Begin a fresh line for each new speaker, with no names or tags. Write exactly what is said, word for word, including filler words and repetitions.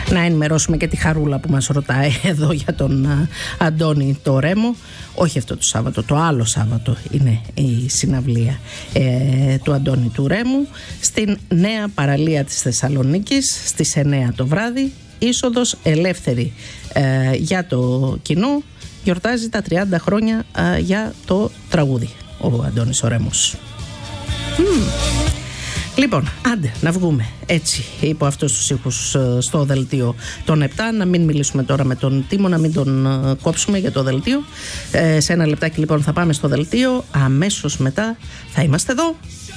Να ενημερώσουμε και τη Χαρούλα που μας ρωτάει εδώ για τον α, Αντώνη το Ρέμο. Όχι αυτό το Σάββατο, το άλλο Σάββατο είναι η συναυλία ε, του Αντώνη του Ρέμου στην νέα παραλία της Θεσσαλονίκης στις εννέα το βράδυ. Είσοδος ελεύθερη ε, για το κοινό. Γιορτάζει τα τριάντα χρόνια ε, για το τραγούδι ο Αντώνης ο Ρέμος. Mm. Λοιπόν, άντε να βγούμε έτσι υπό αυτούς τους ήχους στο δελτίο των επτά. Να μην μιλήσουμε τώρα με τον Τίμο, να μην τον κόψουμε για το δελτίο. Ε, σε ένα λεπτάκι λοιπόν θα πάμε στο δελτίο. Αμέσως μετά θα είμαστε εδώ.